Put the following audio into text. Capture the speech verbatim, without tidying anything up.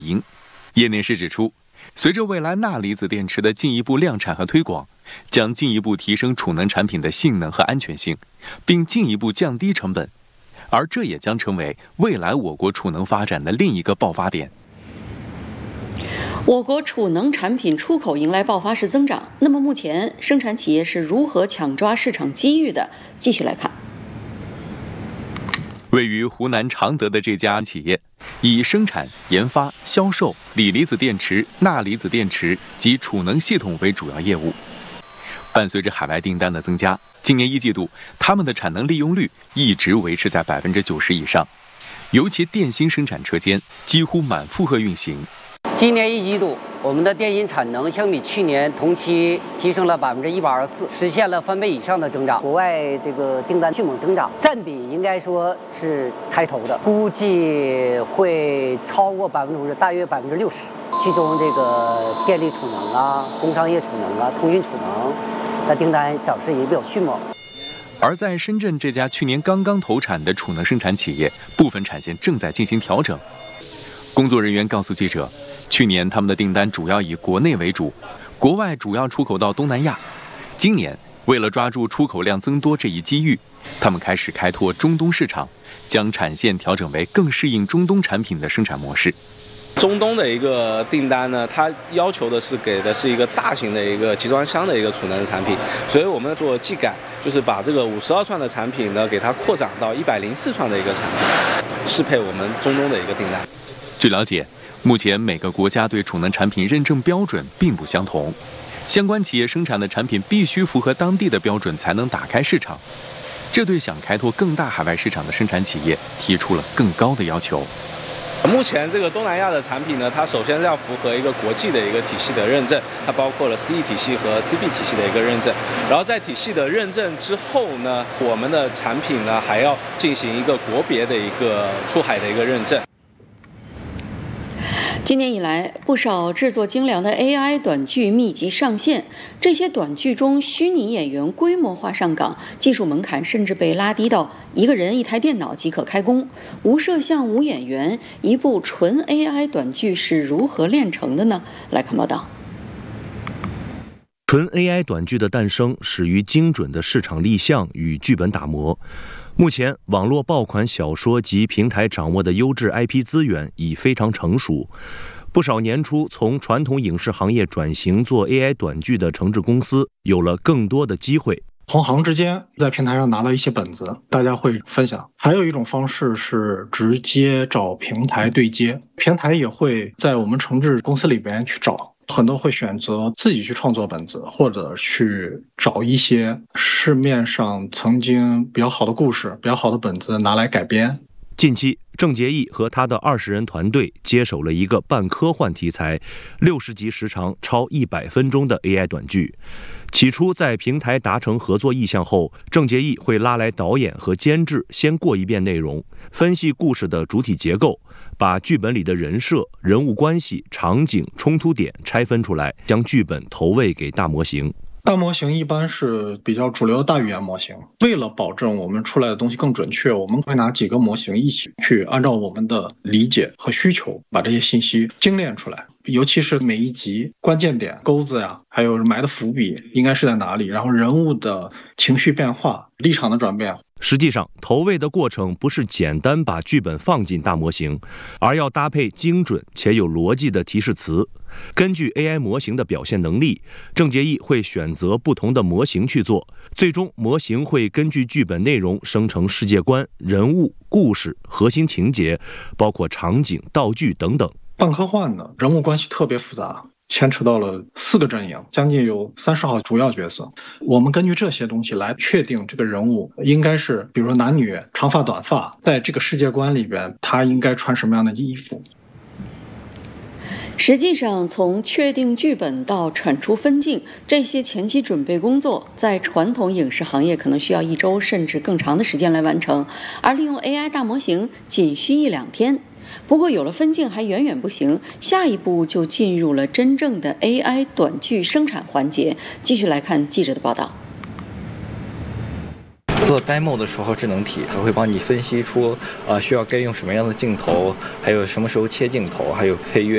赢。业内士指出，随着未来钠离子电池的进一步量产和推广，将进一步提升储能产品的性能和安全性，并进一步降低成本，而这也将成为未来我国储能发展的另一个爆发点。 我国储能产品出口迎来爆发式增长，那么目前生产企业是如何抢抓市场机遇的？继续来看。 位于湖南常德的这家企业，以生产、研发、销售锂离子电池、钠离子电池及储能系统为主要业务。伴随着海外订单的增加，今年一季度，他们的产能利用率一直维持在百分之九十以上，尤其电芯生产车间几乎满负荷运行。 今年一季度，我们的电芯产能相比去年同期提升了百分之一百二十四，实现了翻倍以上的增长。国外这个订单迅猛增长，占比应该说是抬头的，估计会超过百分之五十，大约百分之六十。其中这个电力储能啊、工商业储能啊、通讯储能的订单涨势也比较迅猛。 而在深圳这家去年刚刚投产的储能生产企业，部分产线正在进行调整。工作人员告诉记者，去年他们的订单主要以国内为主，国外主要出口到东南亚。今年为了抓住出口量增多这一机遇，他们开始开拓中东市场，将产线调整为更适应中东产品的生产模式。 中东的一个订单呢，它要求的是给的是一个大型的一个集装箱的一个储能产品，所以我们做技改，就是把这个五十二寸的产品呢，给它扩展到一百零四寸的一个产品，适配我们中东的一个订单。 据了解，目前每个国家对储能产品认证标准并不相同，相关企业生产的产品必须符合当地的标准才能打开市场，这对想开拓更大海外市场的生产企业提出了更高的要求。 目前这个东南亚的产品呢，它首先是要符合一个国际的一个体系的认证，它包括了 C E 体系和 C B 体系的一个认证。然后在体系的认证之后呢，我们的产品呢还要进行一个国别的一个出海的一个认证。 今年以来，不少制作精良的 A I 短剧密集上线。这些短剧中，虚拟演员规模化上岗，技术门槛甚至被拉低到一个人一台电脑即可开工，无摄像、无演员。一部纯 A I 短剧是如何炼成的呢？来看报道。 纯 A I 短剧的诞生始于精准的市场立项与剧本打磨。目前，网络爆款小说及平台掌握的优质 I P 资源已非常成熟。不少年初从传统影视行业转型做 A I 短剧的承制公司，有了更多的机会。 同行之间在平台上拿到一些本子，大家会分享。还有一种方式是直接找平台对接，平台也会在我们承制公司里边去找。很多会选择自己去创作本子，或者去找一些市面上曾经比较好的故事、比较好的本子拿来改编。 近期，郑洁艺和他的二十人团队接手了一个半科幻题材、六十集时长、超一百分钟的 A I 短剧。起初在平台达成合作意向后，郑洁艺会拉来导演和监制先过一遍内容，分析故事的主体结构，把剧本里的人设、人物关系、场景、冲突点拆分出来，将剧本投喂给大模型。 大模型一般是比较主流的大语言模型，为了保证我们出来的东西更准确，我们会拿几个模型一起去按照我们的理解和需求把这些信息精炼出来，尤其是每一集关键点、钩子呀，还有埋的伏笔应该是在哪里，然后人物的情绪变化、立场的转变。 实际上，投喂的过程不是简单把剧本放进大模型，而要搭配精准且有逻辑的提示词。根据 A I 模型的表现能力，郑洁艺会选择不同的模型去做，最终模型会根据剧本内容生成世界观、人物、故事、核心情节，包括场景、道具等等。 半科幻的人物关系特别复杂，牵扯到了四个阵营，将近有三十号主要角色。我们根据这些东西来确定这个人物应该是，比如说男女、长发短发，在这个世界观里边，他应该穿什么样的衣服。 实际上，从确定剧本到产出分镜，这些前期准备工作，在传统影视行业可能需要一周甚至更长的时间来完成，而利用 A I 大模型仅需一两天。不过有了分镜还远远不行，下一步就进入了真正的 A I 短剧生产环节。继续来看记者的报道。 做 demo 的时候，智能体它会帮你分析出，呃，需要该用什么样的镜头，还有什么时候切镜头，还有配乐。